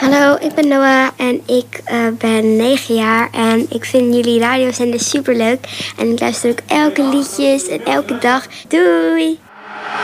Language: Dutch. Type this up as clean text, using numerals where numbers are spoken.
Hallo, ik ben Noah en ik ben 9 jaar en ik vind jullie radiozender superleuk. En ik luister ook elke liedjes en elke dag. Doei!